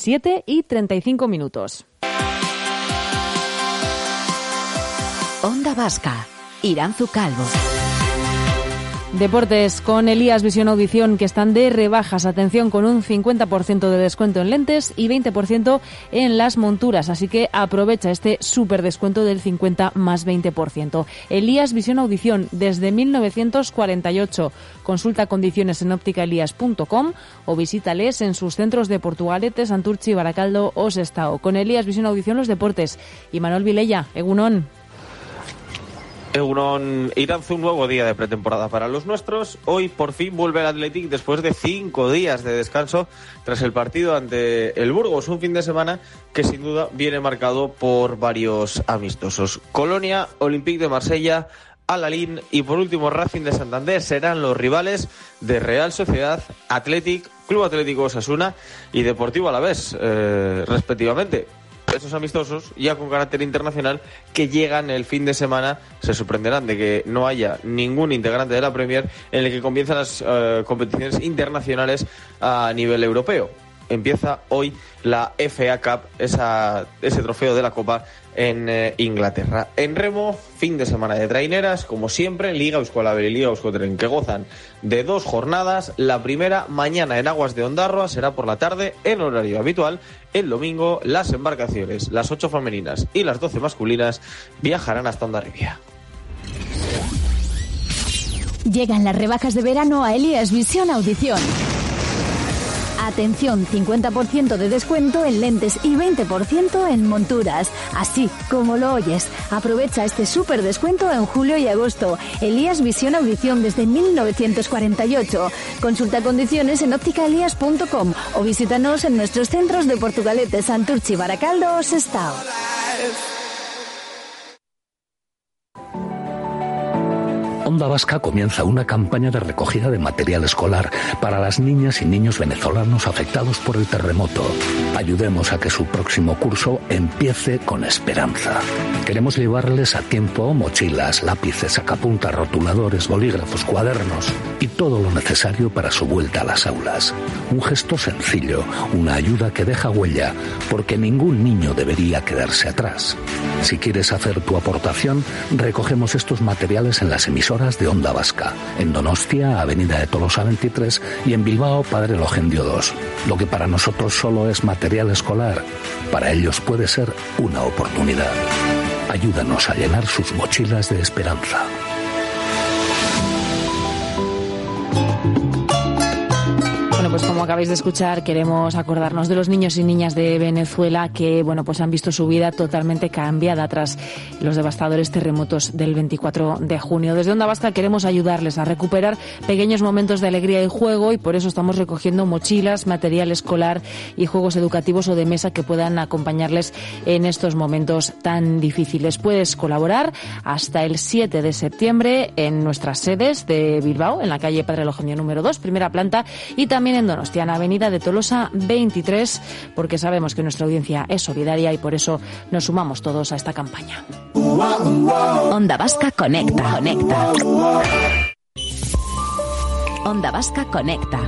7:35. Onda Vasca, Iranzu Calvo. Deportes con Elías Visión Audición, que están de rebajas. Atención, con un 50% de descuento en lentes y 20% en las monturas. Así que aprovecha este súper descuento del 50 más 20%. Elías Visión Audición, desde 1948. Consulta condiciones en ópticaelías.com o visítales en sus centros de Portugalete, Santurtzi, Baracaldo o Sestao. Con Elías Visión Audición, los deportes. Y Manuel Vilella, Egunon. Iranzu, un nuevo día de pretemporada para los nuestros. Hoy por fin vuelve el Athletic después de 5 días de descanso tras el partido ante el Burgos. Un fin de semana que sin duda viene marcado por varios amistosos. Colonia, Olympique de Marsella, Al-Ain y por último Racing de Santander serán los rivales de Real Sociedad, Athletic, Club Atlético Osasuna y Deportivo Alavés, respectivamente. Esos amistosos, ya con carácter internacional, que llegan el fin de semana, se sorprenderán de que no haya ningún integrante de la Premier en el que comienzan las competiciones internacionales a nivel europeo. Empieza hoy la FA Cup, ese trofeo de la Copa en Inglaterra. En remo, fin de semana de traineras, como siempre, Liga Euskal-Abel y Liga Euskotren, que gozan de 2 jornadas. La primera, mañana en Aguas de Ondarroa, será por la tarde, en horario habitual. El domingo, las embarcaciones, las 8 femeninas y las 12 masculinas, viajarán hasta Hondarribia. Llegan las rebajas de verano a Elías Visión Audición. Atención, 50% de descuento en lentes y 20% en monturas. Así como lo oyes. Aprovecha este súper descuento en julio y agosto. Elías Visión Audición desde 1948. Consulta condiciones en ópticaelías.com o visítanos en nuestros centros de Portugalete, Santurtzi, Baracaldo o Sestao. Onda Vasca comienza una campaña de recogida de material escolar para las niñas y niños venezolanos afectados por el terremoto. Ayudemos a que su próximo curso empiece con esperanza. Queremos llevarles a tiempo mochilas, lápices, sacapuntas, rotuladores, bolígrafos, cuadernos y todo lo necesario para su vuelta a las aulas. Un gesto sencillo, una ayuda que deja huella, porque ningún niño debería quedarse atrás. Si quieres hacer tu aportación, recogemos estos materiales en las emisoras de Onda Vasca, en Donostia, Avenida de Tolosa 23 y en Bilbao, Padre Logendio 2. Lo que para nosotros solo es material escolar, para ellos puede ser una oportunidad. Ayúdanos a llenar sus mochilas de esperanza. Bueno, pues como acabáis de escuchar, queremos acordarnos de los niños y niñas de Venezuela que, bueno, pues han visto su vida totalmente cambiada tras los devastadores terremotos del 24 de junio. Desde Onda Vasca queremos ayudarles a recuperar pequeños momentos de alegría y juego y por eso estamos recogiendo mochilas, material escolar y juegos educativos o de mesa que puedan acompañarles en estos momentos tan difíciles. Puedes colaborar hasta el 7 de septiembre en nuestras sedes de Bilbao, en la calle Padre Logendio número 2, primera planta, y también en Donostia, en Avenida de Tolosa 23, porque sabemos que nuestra audiencia es solidaria y por eso nos sumamos todos a esta campaña. Onda Vasca conecta. Onda Vasca conecta.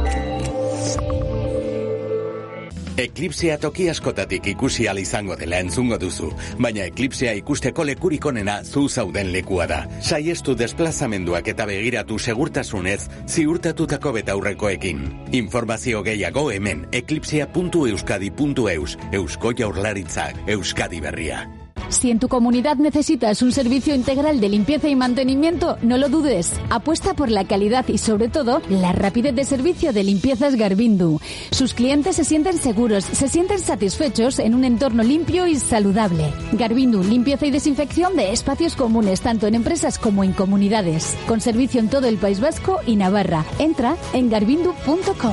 Eklipsea toki askotatik ikusi ahal izango dela entzungo duzu, baina eklipsea ikusteko lekurik onena zu zauden lekua da. Saiestu desplazamenduak eta begiratu segurtasunez ziurtatutako betaurrekoekin. Informazio gehiago hemen eclipsea.euskadi.eus. Eusko Jaurlaritzak, Euskadi Berria. Si en tu comunidad necesitas un servicio integral de limpieza y mantenimiento, no lo dudes. Apuesta por la calidad y, sobre todo, la rapidez de servicio de Limpiezas Garbindu. Sus clientes se sienten seguros, se sienten satisfechos en un entorno limpio y saludable. Garbindu, limpieza y desinfección de espacios comunes, tanto en empresas como en comunidades. Con servicio en todo el País Vasco y Navarra. Entra en garbindu.com.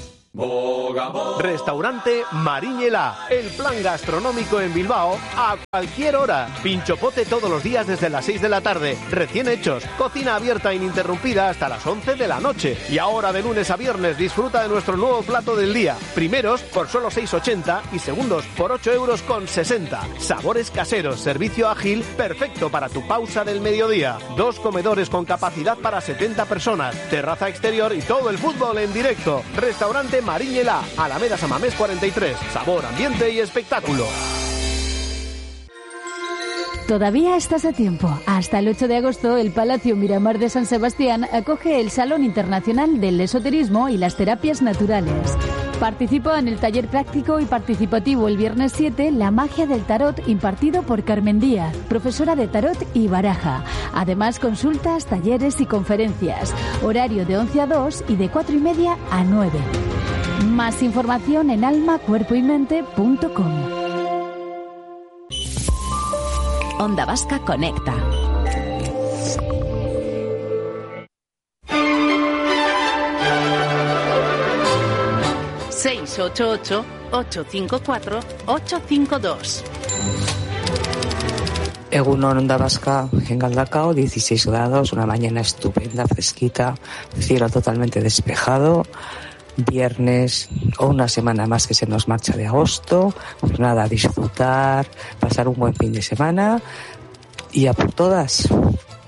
Restaurante Mariñela, el plan gastronómico en Bilbao a cualquier hora. Pinchopote todos los días desde las 6 de la tarde, recién hechos, cocina abierta ininterrumpida hasta las 11 de la noche. Y ahora de lunes a viernes disfruta de nuestro nuevo plato del día. Primeros por solo 6,80 y segundos por 8,60 €. Sabores caseros, servicio ágil, perfecto para tu pausa del mediodía. 2 comedores con capacidad para 70 personas, terraza exterior y todo el fútbol en directo. Restaurante Mariñela, Alameda San Mamés 43. Sabor, ambiente y espectáculo. Todavía estás a tiempo. Hasta el 8 de agosto, el Palacio Miramar de San Sebastián acoge el Salón Internacional del Esoterismo y las Terapias Naturales. Participa en el taller práctico y participativo el viernes 7, La magia del tarot, impartido por Carmen Díaz, profesora de tarot y baraja. Además, consultas, talleres y conferencias. Horario de 11 a 2 y de 4:30 a 9. Más información en almacuerpoymente.com. Onda Vasca Conecta. ...688-854-852. Egunon, Onda Vasca, en Galdacao, 16 grados, una mañana estupenda, fresquita, cielo totalmente despejado, viernes o una semana más que se nos marcha de agosto, pues nada, disfrutar, pasar un buen fin de semana y a por todas.